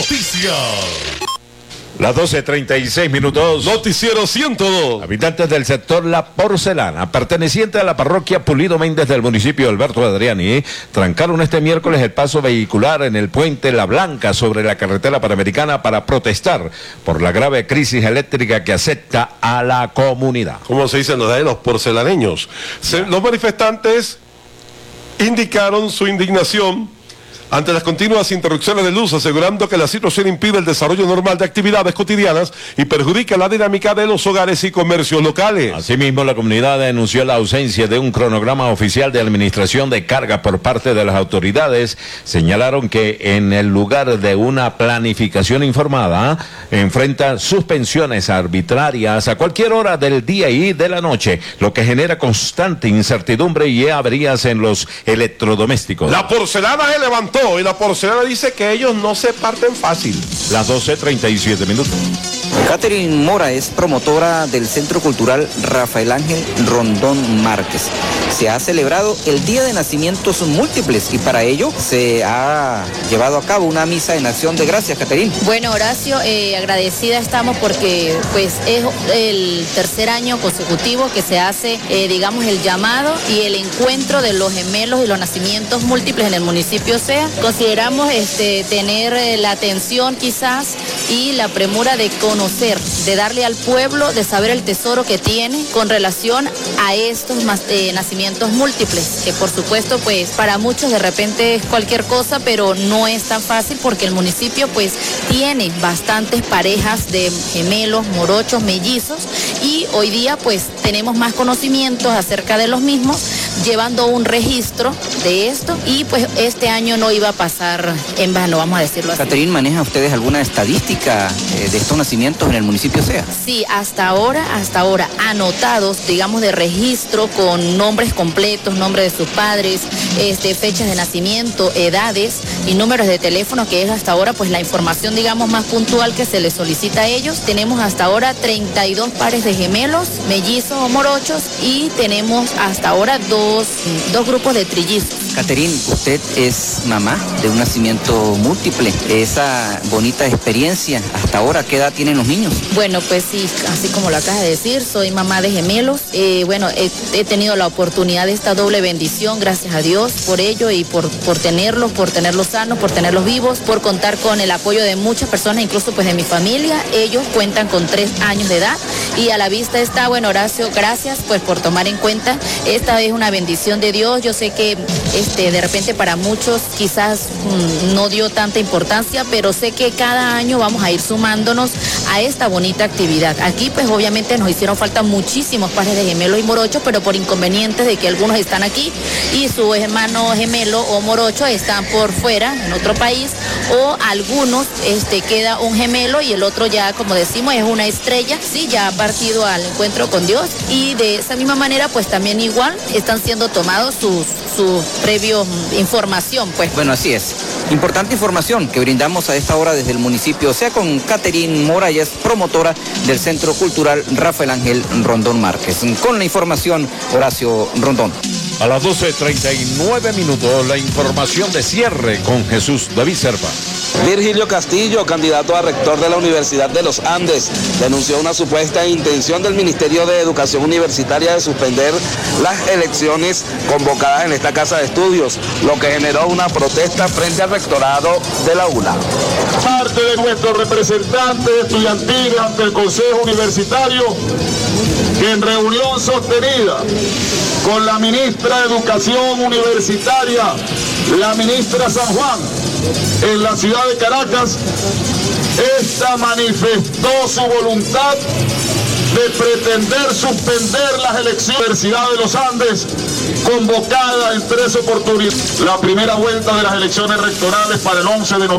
Noticias. Las 12:36 minutos. Noticiero 102. Habitantes del sector La Porcelana, perteneciente a la parroquia Pulido Méndez del municipio de Alberto Adriani, trancaron este miércoles el paso vehicular en el puente La Blanca sobre la carretera panamericana para protestar por la grave crisis eléctrica que afecta a la comunidad. ¿Cómo se dice los porcelaneños? Los manifestantes indicaron su indignación ante las continuas interrupciones de luz, asegurando que la situación impide el desarrollo normal de actividades cotidianas y perjudica la dinámica de los hogares y comercios locales. Asimismo, la comunidad denunció la ausencia de un cronograma oficial de administración de carga por parte de las autoridades. Señalaron que en el lugar de una planificación informada, enfrenta suspensiones arbitrarias a cualquier hora del día y de la noche, lo que genera constante incertidumbre y averías en los electrodomésticos. La porcelana se levantó y la porcelana dice que ellos no se parten fácil. Las 12:37 minutos. Catherine Mora es promotora del Centro Cultural Rafael Ángel Rondón Márquez. Se ha celebrado el Día de Nacimientos Múltiples y para ello se ha llevado a cabo una misa en acción de gracias. Catherine. Bueno, Horacio, agradecida estamos porque pues es el tercer año consecutivo que se hace, digamos, el llamado y el encuentro de los gemelos y los nacimientos múltiples en el municipio SEA. Consideramos tener la atención quizás y la premura de conocer, de darle al pueblo, de saber el tesoro que tiene con relación a estos nacimientos múltiples, que por supuesto pues para muchos de repente es cualquier cosa, pero no es tan fácil porque el municipio pues tiene bastantes parejas de gemelos, morochos, mellizos y hoy día pues tenemos más conocimientos acerca de los mismos, llevando un registro de esto y pues este año no iba a pasar en vano, vamos a decirlo así. Catherine, ¿maneja ustedes alguna estadística de estos nacimientos en el municipio SEA? Sí, hasta ahora, anotados, digamos, de registro con nombres completos, nombre de sus padres, fechas de nacimiento, edades y números de teléfono, que es hasta ahora pues la información, digamos, más puntual que se les solicita a ellos. Tenemos hasta ahora 32 pares de gemelos, mellizos o morochos y tenemos hasta ahora dos grupos de trillizos. Catherine, usted es mamá de un nacimiento múltiple. Esa bonita experiencia, hasta ahora, ¿qué edad tienen los niños? Bueno, pues sí, así como lo acabas de decir, soy mamá de gemelos. He tenido la oportunidad de esta doble bendición, gracias a Dios, por ello y por tenerlos sanos, por tenerlos vivos, por contar con el apoyo de muchas personas, incluso pues de mi familia. Ellos cuentan con 3 años de edad y a la vista está, bueno, Horacio, gracias pues por tomar en cuenta. Esta es una bendición de Dios. Yo sé que de repente para muchos quizás no dio tanta importancia, pero sé que cada año vamos a ir sumándonos a esta bonita actividad. Aquí pues obviamente nos hicieron falta muchísimos pares de gemelos y morochos, pero por inconvenientes de que algunos están aquí y su hermano gemelo o morocho están por fuera, en otro país, o algunos queda un gemelo y el otro ya, como decimos, es una estrella, sí, ya ha partido al encuentro con Dios y de esa misma manera pues también igual están siendo tomados su previo información, pues. Bueno, así es. Importante información que brindamos a esta hora desde el municipio, o sea, con Catherine Mora, ella es promotora del Centro Cultural Rafael Ángel Rondón Márquez. Con la información, Horacio Rondón. A las 12:39 minutos, la información de cierre con Jesús David Serpa. Virgilio Castillo, candidato a rector de la Universidad de los Andes, denunció una supuesta intención del Ministerio de Educación Universitaria de suspender las elecciones convocadas en esta casa de estudios, lo que generó una protesta frente al rectorado de la ULA. Parte de nuestros representantes estudiantiles ante el Consejo Universitario, que en reunión sostenida con la ministra de Educación Universitaria, la ministra San Juan, en la ciudad de Caracas, esta manifestó su voluntad de pretender suspender las elecciones de la Universidad de los Andes, convocadas en 3 oportunidades. La primera vuelta de las elecciones rectorales para el 11 de noviembre.